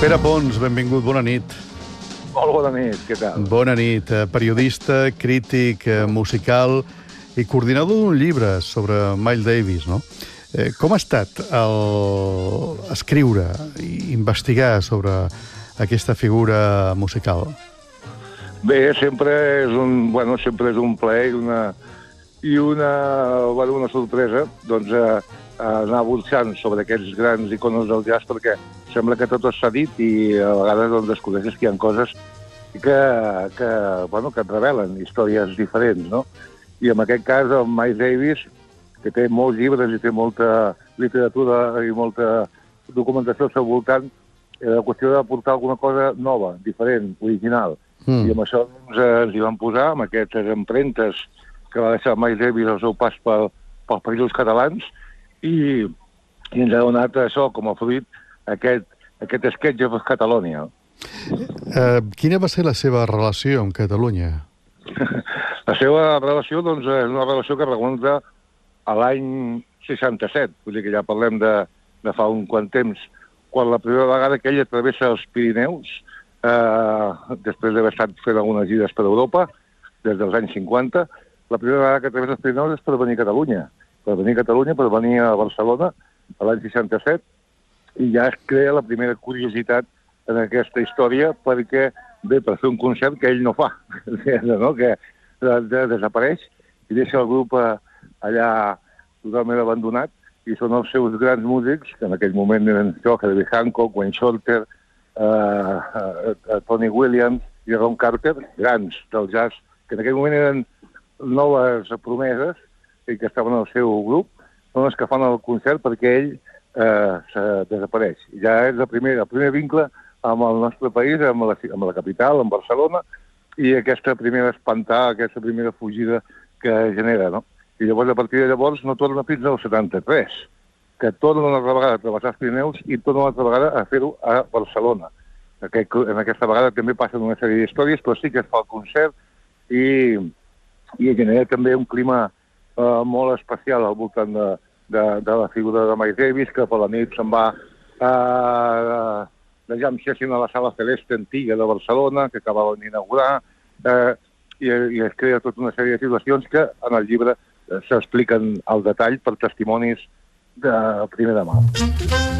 Pere Pons, benvingut, bona nit. Molt bona nit, què tal? Bona nit, periodista, crític musical i coordinador d'un llibre sobre Miles Davis, no? Com ha estat escriure i investigar sobre aquesta figura musical? Bé, sempre és un plaer i una sorpresa, doncs, anar burxant sobre aquests grans icones del jazz, perquè sembla que tot s'ha dit i a vegades doncs, descobreixes que hi ha coses que et revelen històries diferents, no? I en aquest cas, el Miles Davis, que té molts llibres i té molta literatura i molta documentació al seu voltant, era qüestió de portar alguna cosa nova, diferent, original. I amb això doncs, ens hi vam posar, amb aquestes empremtes que va deixar Miles Davis al seu pas pels països catalans, i ens ha donat això com a fruit aquest Sketch of Catalonia. Quina va ser la seva relació amb Catalunya? La seva relació doncs, és una relació que remunta a l'any 67, vull dir que ja parlem de fa un quant temps, quan la primera vegada que ella travessa els Pirineus, després d'haver estat fent algunes gires per Europa, des dels anys 50, la primera vegada que travessa els Pirineus és per venir a Catalunya. Per venir a Barcelona, a l'any 67, i ja es crea la primera curiositat en aquesta història perquè ve per fer un concert que ell no fa, no? Que desapareix i deixa el grup allà totalment abandonat, i són els seus grans músics, que en aquell moment eren Herbie Hancock, Wayne Shorter, Tony Williams i Ron Carter, grans del jazz, que en aquell moment eren noves promeses i que estaven al seu grup, són els que fan el concert perquè ell desapareix. Ja és el primer vincle amb el nostre país, amb la capital, amb Barcelona, i aquesta primera espantar, aquesta primera fugida que genera, no? I llavors, a partir de llavors, no torna fins al 73, que torna una altra vegada a travessar els Pirineus i torna una altra vegada a fer-ho a Barcelona. En aquesta vegada també passen una sèrie d'històries, però sí que es fa el concert i genera també un clima molt especial al voltant de la figura de Miles Davis, que per la nit se'n va de jam session a la Sala Celeste antiga de Barcelona, que acabaven d'inaugurar, i es crea tota una sèrie de situacions que en el llibre s'expliquen al detall per testimonis de primera mà.